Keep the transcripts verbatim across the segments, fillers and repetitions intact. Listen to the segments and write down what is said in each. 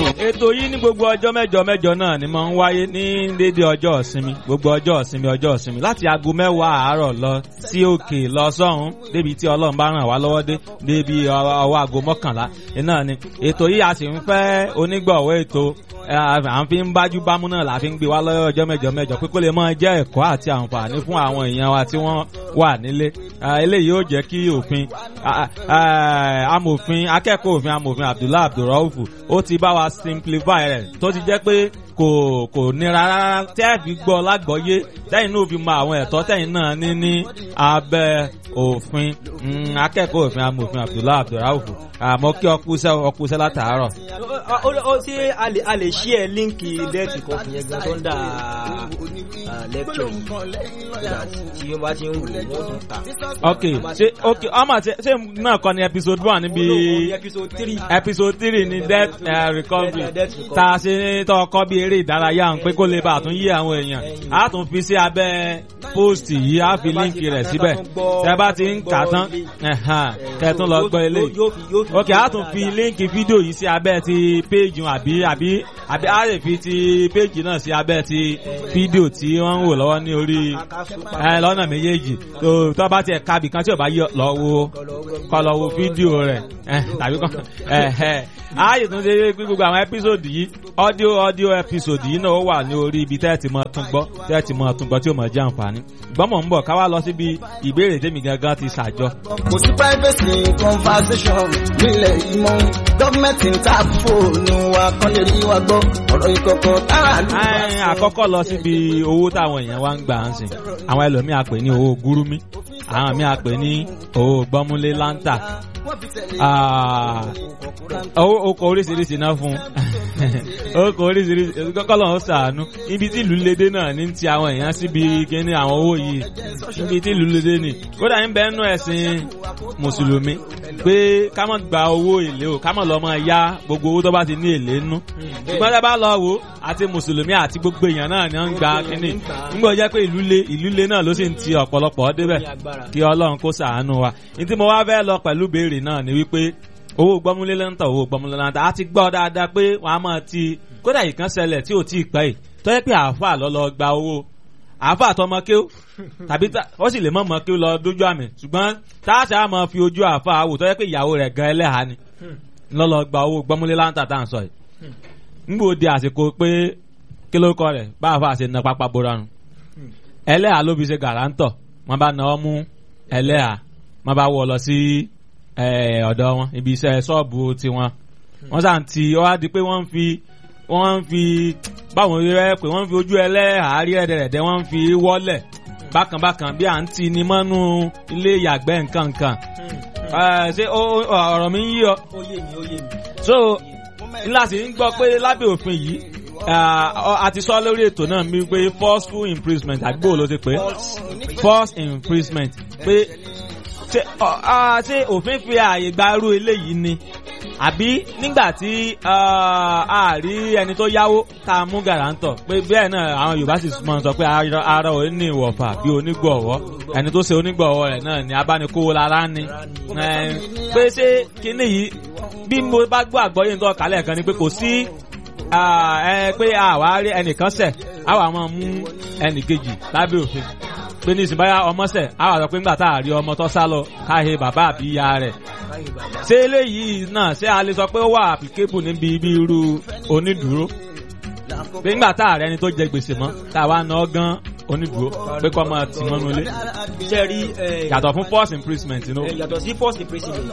ètò yìí ní gbogbo ọjọ́ mẹ́jọ mẹ́jọ náà ni mo ń wáyé ní dédé ọjọ́ ìsinmi gbogbo ọjọ́ ìsinmi ọjọ́ ìsinmi láti aago mẹ́wàá àárọ̀ lọ sí òkè lọ sọ́hún débi tí Ọlọ́run bá ràn wá lọ́wọ́ dé débi ọwọ́ aago mọ́kànlá náà ni ètò yìí a sì ń fẹ́ onígbọ̀wọ́ ètò à ń fi ń bájú bámú náà la fi ń gbé wá lọ́wọ́ ọjọ́ mẹ́jọ mẹ́jọ pé kó lè máa jẹ́ ẹ̀kọ́ àti àǹfààní fún àwọn èèyàn wa tí wọ́n wà nílé eléyìí yóò jẹ́ kí òfin amòfin akẹ́kọ̀ọ́ òfin amòfin Abdullahi Abdulrauf ó ti bá wa simplify rẹ̀ tó ti jẹ́ pé kò kò nira rárá tẹ́ ẹ̀ fi gbọ́ lágbọ́yé tẹ́yìn náà fi mọ àwọn ẹ̀tọ́ tẹ́yìn náà ní ní abẹ́ òfin akẹ́kọ̀ọ́ òfin amòfin Abdullahi Abdulrauf àmọ́ kí ọkùsẹ́ ọkùsẹ́ látàárọ̀. ó ṣe a lè ṣí ẹ líǹkì lẹ́ẹ̀tì kan fún yẹn gan tó ń dà lẹ́kṣọ̀ tí wọ́n bá ti ń wù wọ́n tún ta. ok ṣe ok ọmọ ṣe ṣe náà kọ́ ni episode one níbi episode three episode three ni death uh, recovery tá a ṣe tọ́ ọkọ́ bí eré ìdárayá ń pé kó lè bá a tún yí àwọn èèyàn a tún fi sí abẹ́ post yìí a fi líǹkì rẹ̀ síbẹ̀ tẹ́ bá ti ń kà tán kẹ́tún lọ gbọ́ eléyìí ok a tún fi líǹkì fídíò yìí sí abẹ́ ti péjì àbí àbí àbí a lè fi ti péjì náà sí abẹ́ ti fídíò tí wọ́n ń wò lọ́wọ́ ní orí lọ́nà méjèèjì tó tó bá tiẹ̀ kábì kan tí ò bá yọ lọ wo kọ́ lọ wo fídíò rẹ̀ tàbí kan ààyè tún ṣe pé gbogbo àwọn ẹ́písòdì yìí ọ́díò ọ́díò ẹ́písòdì yìí náà ó wà ní orí ibi tẹ́ẹ̀tì mọ́ tún gbọ́ tẹ́ẹ̀tì mọ́ tún gbọ́ tí ó mọ̀ jẹ́ àǹfààní gbọ́mọ̀ ń bọ̀ ká wá lọ síbi ìbéèrè tèmi gangan ti ṣàjọ. kò sí privacy conversation nílẹ̀ ìmọ̀ gọ́ọ̀mẹ̀ntì ń ta fóònù wa kán lè rí wa gbọ́ ọ̀rọ̀ ìkọ̀kọ̀ tára lù. àkọ́kọ́ lọ síbi owó táwọn èèyàn wá ń gbà ń sìn àwọn ẹlòmíà pè ní owó gúrúmí àwọn míà pè ní owó gbọ́múlé láńtà ọkọ̀ oríṣiríṣi náà fún ọkọ̀ oríṣiríṣi kọ́kọ́ lọ́wọ́ sàánú ibi tí ìlú lédè náà ní ti àwọn èèyàn síbi kíní àwọn owó yìí ibi tí ìlú lédè ní kódà ń bẹ nínú ẹ̀sìn mùsùlùmí pé ká má gba owó èlé o ká má lọ máa yá gbogbo owó tó bá ti ní èlé nú ṣùgbọ́n tá a bá lọ wò àti mùsùlùmí àti gbogbo èèyàn náà ni wọ́n ń gba kíní nígbà jẹ́ pé ìlú lé ìlú lé náà ló sì ń ti ọ̀pọ̀lọpọ̀ débẹ̀ kí Ọlọ́run kó ṣàánú wa ní tí mo wá fẹ́ lọ pẹ̀lú béèrè náà ni wípé owó gbọ́múlé lẹ́ńtà owó gbọ́múlé lẹ́ńtà a ti gbọ́ dáadáa pé wọ́n á máa ti kódà ìkan ṣẹlẹ̀ tí ò tí ì pẹ́ yìí tó yẹ pé àáfà lọ́lọ́ gba owó àáfà tọmọ kéw tàbí ó sì lè mọ̀ mọ́ kéw lọ dójú àmì ṣùgbọ́n táàṣà máa fi ojú àáfà wò tó yẹ pé ìyàwó rẹ̀ gan ẹlẹ́hàá ni lọ́lọ́ gba owó gbọ́múlé lẹ́ńtà tá à ń sọ yìí nígbò di àsìkò pé kí ló kọ rẹ̀ bá àáfà ṣe na pápá bora nù ẹlẹ́hàá ló fi ṣe gàrántọ̀ wọ́n bá náwó mú ẹlẹ́hàá wọ́n bá wọ̀ lọ sí ọ̀dọ̀ wọn ibi iṣẹ́ ṣọ́ọ̀bù tiwọn wọ́n sàn ti ó wá di pé wọ́n ń fi wọ́n ń fi báwọn rẹ̀ pé wọ́n ń fi ojú ẹlẹ́hàárí ẹ̀dẹ̀rẹ̀dẹ̀ wọ́n ń fi wọ́lẹ̀ bákanbákan bí à ń ti ní mọ́nú ilé ìyàgbẹ́ nǹkan nǹkan ṣé ọ̀rọ̀ mi ń yí ọ. so ńlá sì ń gbọ́ pé lábẹ́ òfin yìí a ti sọ lórí ètò náà mi pé forceful imprisonment àgbò ló ti pé forced imprisonment pé ṣé òfin fi ààyè gba irú eléyìí ni àbí nígbà tí a rí ẹni tó yáwó tá a mú gàrántọ̀ pé bẹ́ẹ̀ náà àwọn Yorùbá sì máa ń sọ pé ara ò ní ìwọ̀fà bí onígbọ̀wọ́ ẹni tó ṣe onígbọ̀wọ́ rẹ̀ náà ni abánikówó lára ni pé ṣé kíní yìí bí mo bá gbọ́ àgbọ́yé ń tọ́ kálẹ̀ kan ni pé kò sí pé àwa rí ẹnìkan ṣẹ̀ àwa máa mú ẹnìkejì lábẹ́ òfin pé ní ìsìn báyà ọmọ ṣẹ̀ àwa sọ pé nígbà tá a rí ọmọ tó sá lọ káhe bàbá àbí ìyá rẹ̀ ṣé eléyìí náà ṣé a lè sọ pé ó wà àplikébù níbi ibi irú onídùúró pé nígbà tá a rẹ ẹni tó jẹ gbèsè mọ́ tá a wá ná gan onídùúró pé kọ́ máa tì mọ́nú ilé yàtọ̀ fún forced imprisonment inú. yàtọ̀ sí forced imprisonment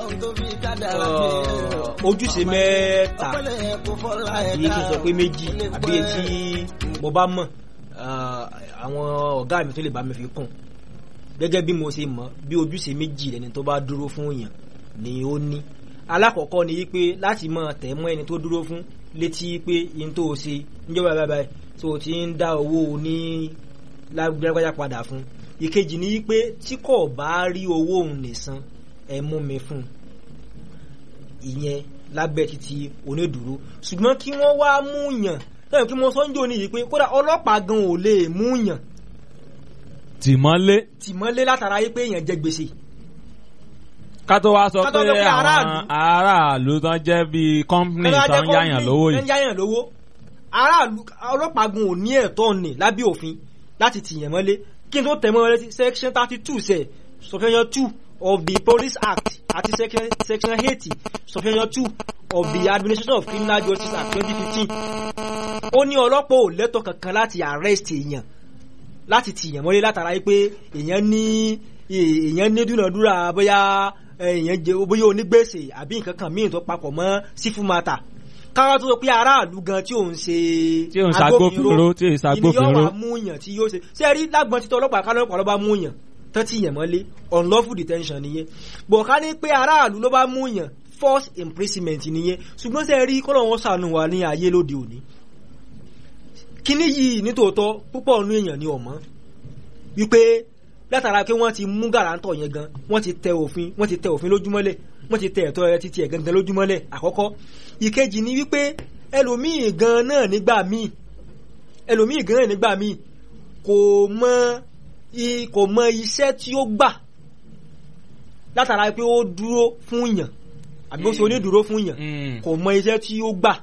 ojúṣe mẹ́ta èyí tó sọ pé méjì àbí etí mo bá mọ̀ àwọn ọ̀gá mi tó lè bá mi fi kún gẹ́gẹ́ bí mo ṣe mọ̀ bí ojúṣe méjì lẹ́ni tó bá dúró fún èèyàn ni ó ní. alákọ̀ọ́kọ́ ni wípé láti máa tẹ̀ mọ́ ẹni tó dúró fún létí pé yín tó ṣe níjọba báyìí tó ti ń dá owó ní lágbájá padà fún. ìkejì ni wípé tí kò bá rí owó òun nìsan ẹ mú mi fún ìyẹn lábẹ́ títí onídùúró. ṣùgbọ́n kí wọ́n wá mú yàn lẹ́yìn kí mo sọ ń jò ní yìí pé kódà ọlọ́pàá gan ò lè mú yàn tìmọ́lé tìmọ́lé látara yìí pé èèyàn jẹ gbèsè. ká tó wá sọ Ká tó pé lọ pé àwọn aráàlú. aráàlú tán jẹ́ bíi company tán yáyàn lówó ń yìí. yáyàn lówó aráàlú ọlọ́pàá gun ò ní ẹ̀tọ́ ní lábẹ́ òfin láti tìyàn mọ́lé kí n tó tẹ̀ mọ́ létí section thirty two sẹ̀ subsection two of the Police Act àti section section eighty subsection two of the Administration of Criminal Justice Act twenty fifteen ó ní ọlọ́pàá ò lẹ́tọ̀ kankan láti arrest èèyàn láti tìyàn mọ́lé látara yìí pé èèyàn ní èèyàn ní dúnàdúrà bóyá èèyàn jẹ bóyá onígbèsè àbí nǹkan kan míì tó papọ̀ mọ́ sífù mata káwọn tó sọ pé aráàlú gan tí ò ń ṣe tí ò ń ṣagbófinró tí ò ń ṣagbófinró ìníyàn wà mú yàn tí yóò ṣe ṣe rí lágbọn títọ́ ọlọ́pàá kálọ́pàá ló bá mú yàn tán tí yàn mọ́lé unlawful detention nìyẹn bọ̀ ká ní pé aráàlú ló bá mú yàn forced imprisonment nìyẹn ṣùgbọ́n ṣe rí kọ́lọ̀ wọn ṣàánú wa ní ayé lóde òní kíní yìí nítòótọ́ púpọ̀ nínú èèyàn ni ọ̀mọ́ wípé látara pé wọ́n ti mú gàrántọ̀ yẹn gan wọ́n ti tẹ òfin wọ́n ti tẹ òfin lójúmọ́lẹ̀ wọ́n ti tẹ ẹ̀tọ́ ẹ títí ẹ̀ gangan lójúmọ́lẹ̀ àkọ́kọ́ ìkejì ni wípé ẹlòmíì gan náà nígbà míì ẹlòmíì gan náà nígbà míì kò mọ kò mọ iṣẹ́ tí ó gbà látara pé ó dúró fún yàn àbí ó ṣe onídùúró fún yàn kò mọ iṣẹ́ tí ó gbà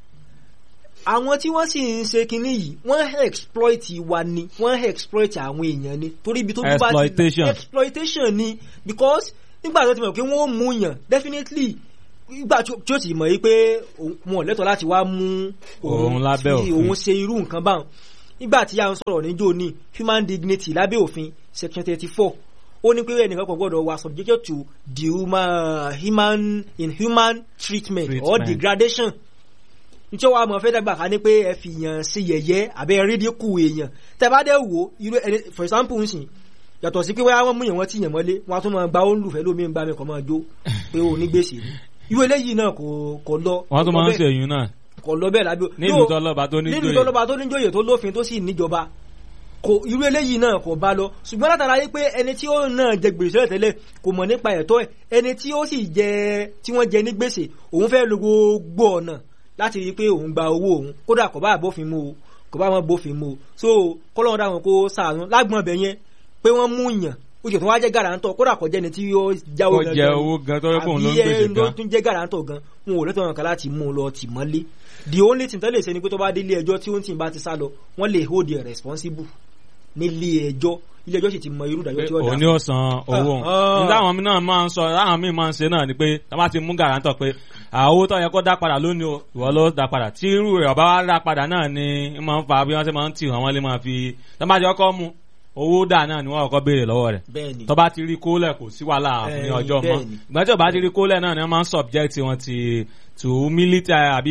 àwọn tí wọ́n sì ń ṣe kinní yìí wọ́n exploit wa ni wọ́n exploit àwọn èèyàn ni torí ibi tó bá ti exploitation exploitation ni because nígbà tó ti mọ̀ pé wọ́n mú yàn definitely nígbà tí ó ti mọ̀ yìí pé wọn ò lẹ́tọ̀ọ́ láti wá mú òun lábẹ́ òfin òun ṣe irú nǹkan báwọn nígbà tí a ń sọ̀rọ̀ níjó ní human dignity lábẹ́ òfin section thirty four ó ní pé ẹnìkan kan gbọ́dọ̀ wà subjected to the human, human inhuman treatment, treatment or degradation nítorí wàá mọ̀ fẹ́ dàgbà ká ní pé ẹ fi yàn sí yẹ̀yẹ́ àbẹ́ rídíkù èèyàn tẹ́ bá dẹ̀ wò irú ẹni for example nsìn yàtọ̀ sí pé wọ́n á mú yàn wọ́n tí yàn mọ́lé wọ́n á tún máa gba olùfẹ́ lómi ń bá mi kọ́ máa jó pé o ní gbèsè irú eléyìí náà kò kò lọ. wọ́n tún máa ń ṣe èyún náà. kò lọ bẹ́ẹ̀ lábẹ́ nílùú tọ́lọ́ba tó níjòyè nílùú tọ́lọ́ba tó níjòyè tó lófin tó sì níjọba kò irú eléyìí náà kò bá lọ ṣùgbọ́n látara yìí pé ẹni tí ó náà jẹ gbèsè tẹ́lẹ̀ kò mọ̀ nípa ẹ̀tọ́ ẹ̀ ẹni tí ó sì jẹ tí wọ́n jẹ ní gbèsè òun fẹ́ lo gbogbo ọ̀nà láti rí i pé òun gba owó òun kódà kò bá bófin mu o kò bá wọn bófin mu o so kọ́lọ́run dáhùn kó ṣàánú lágbọ̀n bẹ̀ yẹn pé wọ́n mú yàn ó jẹ́ tó wá jẹ́ gàrántọ̀ kódà kò jẹ́ ni tí ó jáwó gan jẹ́ owó gan tó yẹ kó ń lọ ń gbèsè gan àbí ẹ̀ tún jẹ́ gàrántọ̀ gan wọn ò lẹ́tọ̀ọ́ kan láti mú un lọ tì mọ́lé the only thing tó lè ṣe ni pé tó bá dé ilé ẹjọ́ tí ó ń tì bá ti sá lọ wọ́n lè hold you responsible nílé ẹjọ́ ilé ẹjọ́ sì ti mọ irú ìdájọ́ tí ó dá. òní ó san owó nígbà àwọn mi náà máa ń sọ láwọn míì máa ń ṣe náà ni pé tá bá ti mú gàrántọ̀ pé owó tó yẹ kó dá padà lónìí o ìwọ ló dá padà tí irú rẹ̀ ọba wa dá padà náà ni máa ń fa bí wọ́n ṣe máa ń tì wọ́n wọ́n lè máa fi tó bá jẹ́ ọkọ mu owó dà náà ni wọ́n kọ́kọ́ béèrè lọ́wọ́ rẹ̀ tó bá ti rí kólẹ̀ kò sí wàhálà ní ọjọ́ mọ́ ìgbà tí ò bá ti rí kólẹ̀ náà ni wọ́n máa ń subject wọn ti to military àbí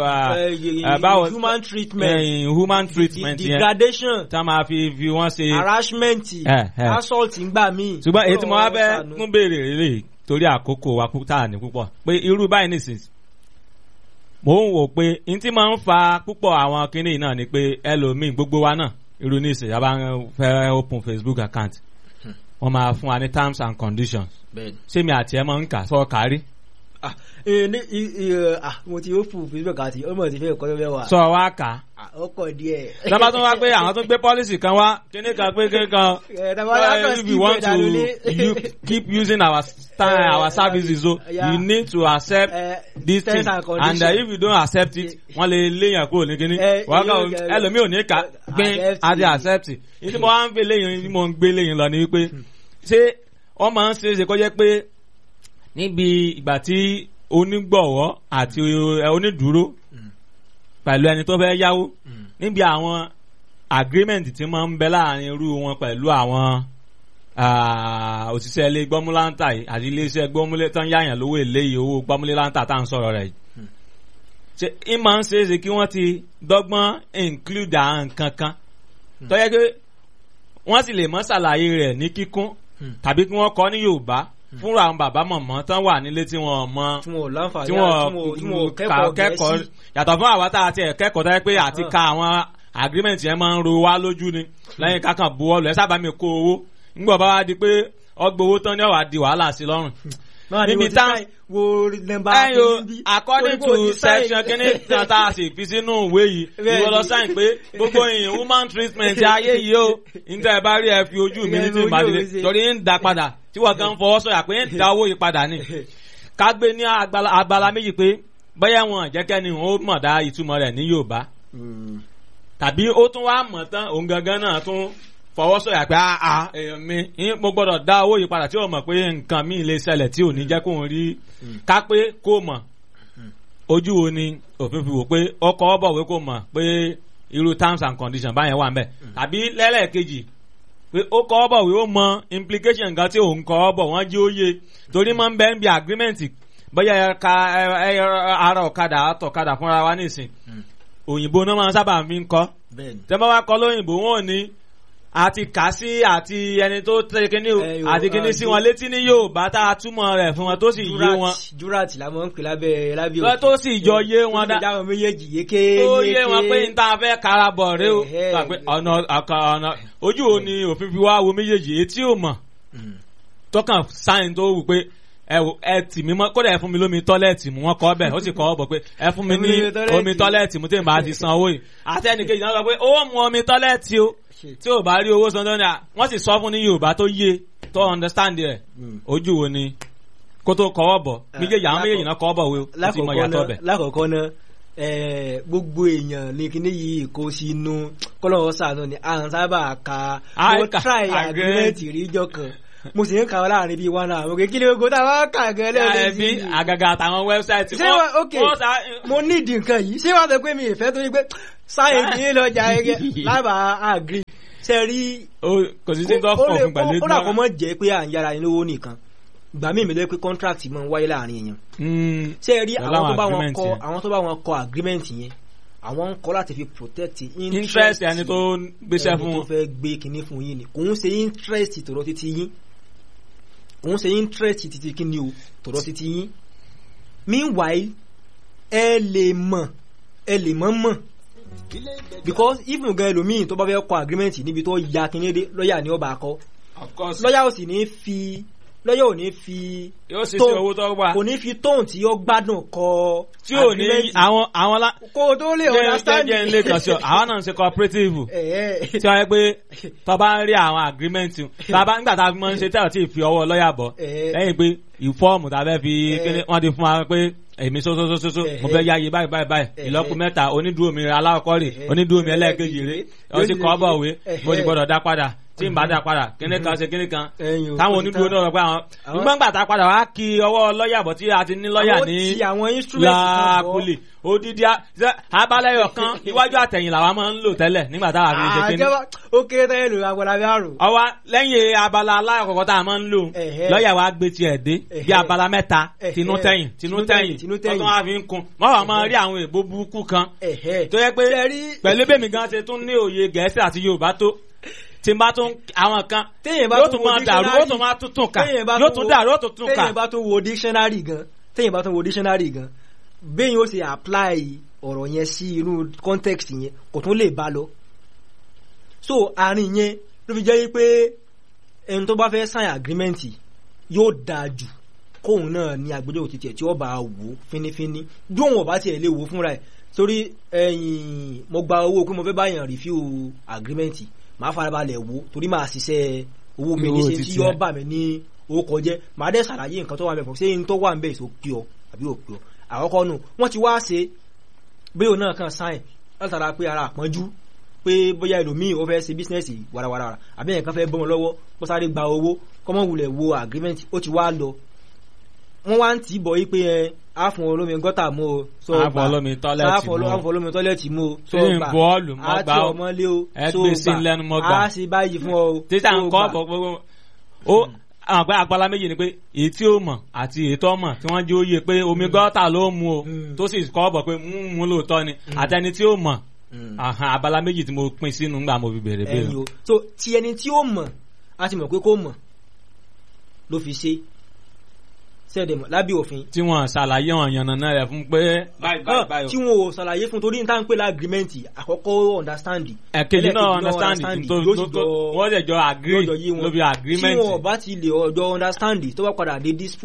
báwo human treatment human treatment yẹn degradation tá máa fi fi wọ́n ṣe harassment assault ńgbà míì. ṣùgbọ́n èyí tí mo wá fẹ́ mú béèrè rèé torí àkókò wa tá ní púpọ̀ pé irú báyìí nìsín mò ń wò pé n tí máa ń fa púpọ̀ àwọn kinní náà ni pé ẹlòmíì gbogbo wa náà irú ní ìsìn yàrá fẹ́ open Facebook account wọ́n máa fún wa ní terms and conditions ṣé mi àti ẹ máa ń kà sọ kárí. ah ee ní ah mo ti open Facebook àti ọmọ ti fẹ́ kọ́ lọ́wọ́ wa. sọ wá kà. ó kọ̀ díẹ̀. sábà tún wá pé àwọn tó gbé policy kan wá kíní kan pé kíní kan if you want to you keep using our style uh, our services so yeah. you need to accept uh, this thing and, and uh, if you don't accept it wọ́n lè léyàn kúrò ní kíní wọ́n kàn ẹlòmíì ò ní kà gbé àti accept it ìdí mo wá ń gbé léyìn mo ń gbé léyìn lọ ni wípé ṣé wọ́n máa ń ṣe é ṣe kó jẹ́ pé níbi ìgbà tí onígbọ̀wọ́ àti onídùúró pẹ̀lú ẹni tó fẹ́ yáwó níbi àwọn agreement tí máa ń bẹ láàrin irú wọn pẹ̀lú àwọn òṣìṣẹ́ ilé gbọ́múláńtà yìí àti iléeṣẹ́ gbọ́múlé tán yáyàn lówó èlé yìí owó gbọ́múléláńtà tá à ń sọ̀rọ̀ rẹ̀ yìí ṣe é máa ń ṣeéṣe kí wọ́n ti dọ́gbọ́n include àwọn nǹkan kan tó yẹ pé wọ́n sì lè mọ́ ṣàlàyé rẹ̀ ní kíkún tàbí kí wọ́n kọ́ ní Yorùbá fúnra àwọn bàbá mọ̀mọ́ tán wà nílé tí wọ́n mọ tí wọ́n kẹ́kọ̀ọ́ yàtọ̀ fún àwa tá a ti kẹ́kọ̀ọ́ tó yẹ pé àti ka àwọn agreement yẹn máa ń ro wá lójú ni lẹ́yìn kákan buwọ́lù ẹ sábà mi kó owó nígbà bá wá di pé ọgbà owó tán ní ọ̀wà di wàhálà sí lọ́rùn níbi táwọn wo nọ́mbà ẹyọ according to section kínní kan tá a sì fi sínú ìwé yìí ìwọ lọ sáyìn pé gbogbo èèyàn woman treatment ayé yìí o níta ẹ bá rí ẹ fi ojú mi ní tí n bá délé torí ń da padà tí wọ́n gan fọwọ́ sọ̀yà pé ń da owó yìí padà ni ká gbé ní agbala méjì pé bóyá wọn jẹ́kẹ́ ni ó mọ̀ dá ìtumọ̀ rẹ̀ ní Yorùbá tàbí ó tún wá mọ̀ tán òun gangan náà tún fọwọ́ sọ̀yà pé àà èèyàn mi mo gbọ́dọ̀ dá owó yìí padà tí ó mọ̀ pé nǹkan míì lè ṣẹlẹ̀ tí ò ní jẹ́ kóun rí ká pé kó mọ̀ ojú wo ni òfin fi wò pé ọkọ̀ ọ̀bọ̀wé kó mọ̀ pé irú terms and conditions báyẹn wà ń bẹ̀ tàbí lẹ́lẹ́kejì pé ó kọ́ ọ̀bọ̀wé ó mọ implication nǹkan tí òun kọ́ ọ̀bọ̀ wọ́n jí ó yé torí máa ń bẹ́ẹ̀ bí agreement bóyá ẹ̀ka ara ọ̀kadà àtọ̀kadà fúnra wa nísìn òyìnbó náà máa ń sábà fi ń kọ́ tẹ́ bá wá kọ́ lóyìnbó wọn ò ní àti kà sí àti ẹni tó tẹ kíní àti kíní sí wọn létí ní Yorùbá tá a túmọ̀ rẹ̀ fún wọn tó sì yé wọn. jurat la mọ̀ ń pè lábẹ́ lábẹ́ òkè tó sì jọ yé wọn dá tó méjèèjì yéké tó yé wọn pé n ta fẹ́ karabọ̀ rẹ o ọ̀nà ọ̀nà ojú wo ni òfin fi wá wo méjèèjì etí ò mọ̀ tọkàn sáyìn tó wù pé ẹ tì mí mọ́ kódà ẹ fún mi lómi tọ́lẹ̀tì mu wọ́n kọ́ bẹ́ẹ̀ ó sì kọ́ bọ̀ pé ẹ fún mi ní omi tọ́lẹ̀tì mu tí n bá ti san owó yìí àti ẹnìkejì náà sọ pé owó mu omi tọ́lẹ̀tì o tí ò bá rí owó san tó ní à wọ́n sì sọ fún ní Yorùbá tó yé tó understand rẹ̀ ojú wo ni kó tó kọ́ bọ̀ méjèèjì àwọn méjèèjì náà kọ́ bọ̀ wo ó ti mọ ìyàtọ̀ bẹ̀. lákọ̀ọ́kọ́ náà gbogbo èèyàn ní kíní yìí kó sínú kọ́lọ́wọ́ sàánú ni à ń sábà ka mo try agreement ríjọ kan mo sì ń kà wọ́n láàrin bíi one hour òkè kí ni ogun táwọn kà gan lẹ́yìn sí àgàgà àtàwọn wẹ́bsáìtì ṣé wọ́n ok mo nídìí nǹkan yìí ṣé wọ́n sọ pé mi ìfẹ́ tó yí pé sáyẹn ní lọ́jà ẹgẹ lábàá agree ṣe rí kò sí sí tó fọ̀ fún pẹ̀lú ìgbà ó dàpọ̀ mọ́ jẹ́ pé à ń yára ní lówó nìkan gbà mí ìmìlẹ̀ pé contract máa ń wáyé láàrin èèyàn ṣe rí àwọn tó bá wọn kọ àwọn tó bá wọn kọ agreement yẹn àwọn ń kọ́ láti fi protect interest ẹni tó gbéṣẹ́ fún ẹni tó fẹ́ gbé kinní fún yín ni kò ń ṣe interest tọ̀rọ̀ títí yín òun ṣe interest títí kí ni o tọ̀rọ̀ títí yín meanwhile ẹ lè mọ̀ ẹ lè mọ̀ mọ̀ because even gan ẹlòmíì tó bá fẹ́ kọ agreement níbi tó ya kíní dé lọ́ọ̀yà ni ó bá kọ lọ́ọ̀yà ò sì ní fi lọ́yọ̀ ò ní fi tóun kò ní fi tóun tí ó gbádùn kọ tí ò ní àwọn àwọn lá kó tó lè understand jẹ́ ilé kan sí ọ àwọn náà ń ṣe cooperative tí wọ́n yẹ pé tó bá ń rí àwọn agreement tàbá nígbà tá a fi máa ń ṣe tẹ́lẹ̀ tí ì fi ọwọ́ lọ́yà bọ̀ lẹ́yìn pé ìfọ́ọ̀mù tàbẹ́ fi kíní wọ́n ti fún wa pé èmi sósósósó mo fẹ́ yáyé báyìí báyìí báyìí ìlọ́kù mẹ́ta onídùú mi aláwọ̀kọ́ rè onídùú mi ẹlẹ́ẹ̀kejì rè ó sì kọ́ bọ̀ wé mo ti gbọ́dọ̀ dá padà tí n bá dá padà kíní kan ṣe kíní kan táwọn onídùú náà rọ pé àwọn gbọ́ngbà tá a padà wá kí ọwọ́ lọ́ọ̀yà bọ̀ tí a ti ní lọ́ọ̀yà ní làákùlì odidi abalẹyọ kan iwájú àtẹ̀yìn làwa máa ń lò tẹ́lẹ̀ nígbà táwa fi ṣe kíní. ó kéré tẹ́lẹ̀ lò agbára bí àrò. ọwọ́ lẹ́yìn abala aláyọ̀kọ̀kọ̀ tá a máa ń lò lọ́ọ̀yà wa gbé tiẹ̀ dé bí abala mẹ́ta tinú tẹ̀yìn tinú tẹ̀yìn tọ́tún wa fi ń kun wọ́n wà máa rí àwọn èèbó burúkú kan tó yẹ pé pẹ̀lú bẹ́ẹ̀ mi gan ṣe tún ní òye Gẹ̀ẹ́sì àti Yorùbá tó tí n bá tún àwọn kan yóò tún máa dàrú yóò tún máa tún tún kà yóò tún dàrú yóò tún tún kà. téèyàn bá tún wo dictionary gan téèyàn bá tún wo dictionary gan bẹ́ẹ̀ yóò ṣe apply ọ̀rọ̀ yẹn sí irú context yẹn kò tún lè bá lọ. so àárín yẹn ló fi jẹ́ pé ẹni tó bá fẹ́ sign agreement yóò dáa jù kóun náà ní agbẹjọ́rò títí ẹ̀ tí ó bá wò fínífíní bí òun ọ̀bá tiẹ̀ lè wò fúnra ẹ̀ torí ẹ̀yìn mo gba owó pé mo fẹ́ báyàn review agreement màá farabalẹ̀ wò torí màá ṣiṣẹ́ owó mi ní ṣe tí yóò bà mí ní owó kọjẹ́ màá dẹ́ ṣàlàyé nǹkan tó wà mẹ́fọ̀ ṣé n tó wà ń bẹ̀ èso pí ọ àbí ò pí ọ àkọ́kọ́ nù wọ́n ti wá ṣe bí òun náà kàn sáìn látara pé ara àpọ́njú pé bóyá ẹlòmíì ó fẹ́ ṣe bísínẹ́sì warawara àbí ẹ̀kan fẹ́ bọ́mọ lọ́wọ́ kó sáré gba owó kọ́mọ wulẹ̀ wo agreement ó ti wá lọ wọ́n wá ń tì í bọ̀ yí pé ẹ àfọ̀n olómi gọ́tà mú o so gbà àfọ̀n olómi tọ́lẹ̀tì mú o àfọ̀n olómi tọ́lẹ̀tì mú o so gbà bọ́ọ̀lù mọ́ gbà àti ọmọlé o so gbà á sì báyìí fún ọ o títà ń kọ́ ọ̀pọ̀ gbogbo ó àwọn àgbà àgbàlá méjì ni pé èyí tí ó mọ̀ àti èyí tó mọ̀ tí wọ́n jẹ́ òye pé omi gọ́tà ló mú o tó sì kọ́ ọ̀bọ̀ pé mú mú lóòótọ́ ni àtẹni tí ó mọ̀ àbálá méjì tí mo pín sínú ńgbà mo fi bèrè bèrè. so ti ẹni tí ó mọ̀ a ti mọ̀ pé kó mọ̀ ló fi ṣe sẹ́ẹ̀dẹ̀mọ̀ lábí òfin. tí wọ́n ṣàlàyé wọn yànnàná rẹ̀ fún pé báyìí báyìí báyìí. tí wọ́n ò ṣàlàyé fún torí níta ń pè lágrímẹ́ǹtì àkọ́kọ́ understand. ẹ̀kejì náà understand tó tó wọ́n lè jọ agree ló fi agreement. tí wọ́n bá ti lè ọjọ́ understand tó bá padà dé dispute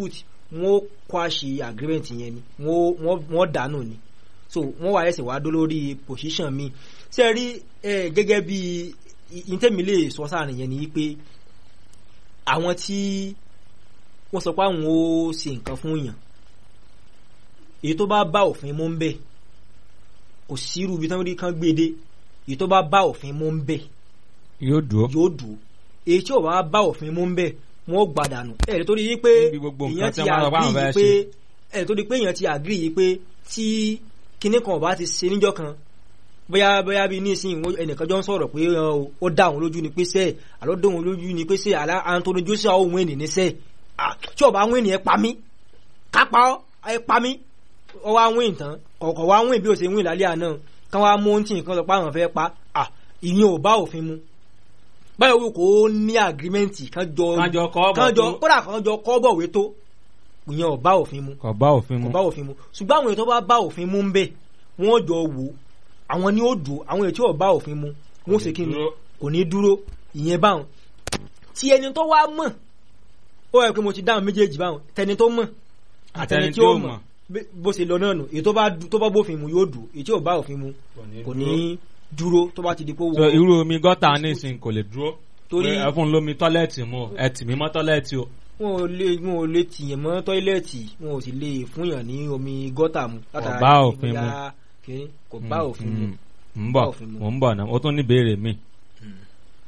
wọ́n kwaṣe agreement yẹn ni wọ́n wọ́n dànù ni so wọ́n wá ẹsẹ̀ wá dó lórí position mi ṣe rí gẹ́gẹ́ bí ìtẹ́mi lè sọ sáàrin yẹn ni pé àwọn tí wọ́n sọ pé àwọn ó ṣe nǹkan fún yàn èyí tó bá bá òfin mú ń bẹ kò sírú ibi tán rí kan gbédé èyí tó bá bá òfin mú ń bẹ yóò dúró yóò dúró èyí tí ò bá bá òfin mú ń bẹ wọ́n gbàdànù ẹ̀ torí yí pé èèyàn ti àgírí yí pé ẹ̀ torí pé èèyàn ti àgírí yí pé tí kinní kan bá ti ṣe níjọ́ kan bóyá bóyá bí nísìnyí ẹnìkan jọ ń sọ̀rọ̀ pé ó dá òun lójú ni pé sẹ́ẹ̀ àlọ́ dá òun lójú ni pé sẹ́ẹ̀ àlá Anthony Joshua ó wọ́n ènìyàn sẹ́ẹ̀ tí ọba wọ́n ènìyàn pa mí kápá ẹ pa mí ọ wá wọ́n ìtàn ọ̀kọ̀ wá wọ́n bí ó ṣe wọ́n ìlàlẹ́ àná kán wá mú tí nǹkan sọ pé àwọn fẹ́ pa ìyẹn ò bá òfin mu báyọ̀ wò kó ní àgírímẹ́ǹtì kán jọ kódà kán jọ kọ́ bọ̀wé tó ìyẹn ò bá òfin mu kò bá òfin mu kò bá òfin mu ṣùgbọ́n àwọn èyí tó bá bá òfin mu ń bẹ wọ́n jọ wò àwọn ni ó dùn àwọn èyí tí ò bá òfin mu wọ́n ṣe kí ni kò ní dúró ìyẹn báwọn tí ẹni tó wá mọ̀ ó yẹ pé mo ti dáhùn méjèèjì báwọn tẹni tó mọ̀ àtẹni tí ó mọ̀ bó ṣe lọ náà nù èyí tó bá tó bá bófin mu yóò dùn èyí tí ò bá òfin mu kò ní dúró tó bá ti di pé wọ́n. so irú omi gọ́tà nísìnyí kò lè dúró torí ẹ fún lómi tọ́lẹ́ẹ̀tì mu ẹ tì mí mọ́ tọ́lẹ́ẹ̀tì o. wọn ò lè wọn ò lè tìyàn mọ́ tọ́ílẹ̀tì wọn ò sì lè fúnyàn ní omi gọ́tà mu. kò bá òfin mu kò bá òfin mu. ń bọ̀ mo ń bọ̀ náà ó tún ní ìbéèrè mi.